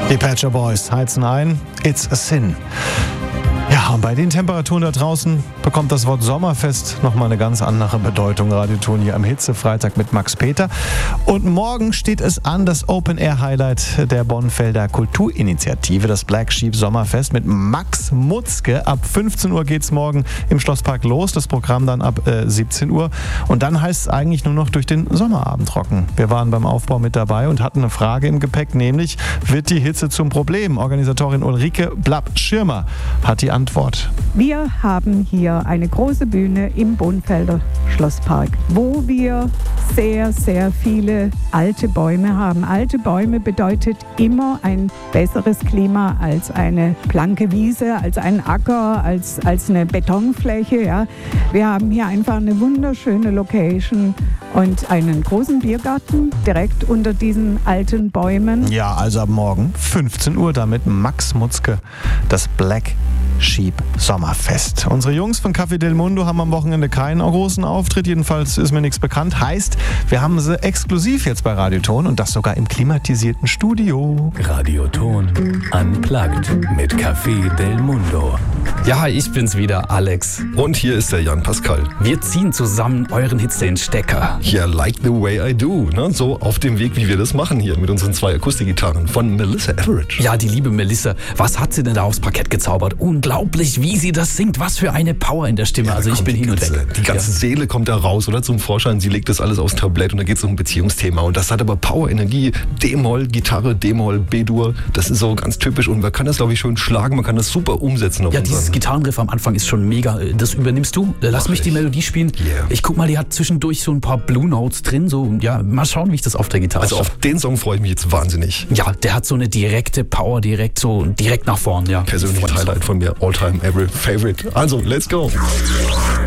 Die Pet Shop Boys heizen ein. It's a sin. Ja, und bei den Temperaturen da draußen bekommt das Wort Sommerfest nochmal eine ganz andere Bedeutung. Radioton hier am Hitzefreitag mit Max Peter. Und morgen steht es an, das Open-Air-Highlight der Bonfelder Kulturinitiative, das Black Sheep Sommerfest mit Max Mutzke. Ab 15 Uhr geht's morgen im Schlosspark los, das Programm dann ab 17 Uhr. Und dann heißt es eigentlich nur noch durch den Sommerabend rocken. Wir waren beim Aufbau mit dabei und hatten eine Frage im Gepäck, nämlich, wird die Hitze zum Problem? Organisatorin Ulrike Blapp-Schirmer hat die Antwort. Wir haben hier eine große Bühne im Bonfelder Schlosspark, wo wir sehr, sehr viele alte Bäume haben. Alte Bäume bedeutet immer ein besseres Klima als eine blanke Wiese, als ein Acker, als eine Betonfläche. Ja. Wir haben hier einfach eine wunderschöne Location und einen großen Biergarten direkt unter diesen alten Bäumen. Ja, also ab morgen 15 Uhr damit Max Mutzke, das Black Sheep Sommerfest. Unsere Jungs von Café Del Mundo haben am Wochenende keinen großen Auftritt, jedenfalls ist mir nichts bekannt. Heißt, wir haben sie exklusiv jetzt bei Radioton und das sogar im klimatisierten Studio. Radioton Unplugged mit Café Del Mundo. Ja, ich bin's wieder, Alex. Und hier ist der Jan Pascal. Wir ziehen zusammen euren Hits den Stecker. Ja, like the way I do. Ne? So auf dem Weg, wie wir das machen hier mit unseren 2 Akustikgitarren von Melissa Etheridge. Ja, die liebe Melissa. Was hat sie denn da aufs Parkett gezaubert? Unglaublich, wie sie das singt. Was für eine Power in der Stimme. Ja, also ich bin hin und weg. Die ganze Seele kommt da raus oder zum Vorschein. Sie legt das alles aufs Tablett und da geht es um ein Beziehungsthema. Und das hat aber Power, Energie, D-Moll, Gitarre, D-Moll, B-Dur. Das ist so ganz typisch und man kann das, glaube ich, schön schlagen. Man kann das super umsetzen. Ja, dieses Gitarrenriff am Anfang ist schon mega. Das übernimmst du. Lass mich die Melodie spielen. Yeah. Ich guck mal, die hat zwischendurch so ein paar Blue Notes drin. So, ja, mal schauen, wie ich das auf der Gitarre Also auf den Song freue ich mich jetzt wahnsinnig. Ja, der hat so eine direkte Power, direkt nach vorn. Ja. Persönliches Highlight von mir, all-time, every favorite. Also, let's go.